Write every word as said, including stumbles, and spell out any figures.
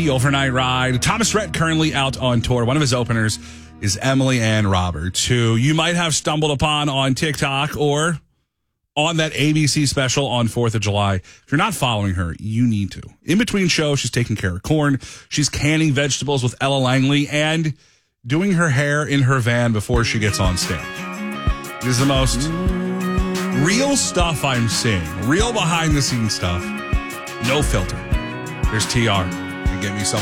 The overnight ride. Thomas Rhett currently out on tour. One of his openers is Emily Ann Roberts, who you might have stumbled upon on TikTok or on that A B C special on fourth of July. If you're not following her, you need to. In between shows, she's taking care of corn. She's canning vegetables with Ella Langley and doing her hair in her van before she gets on stage. It is the most real stuff I'm seeing. Real behind the scenes stuff. No filter. There's T R to get me some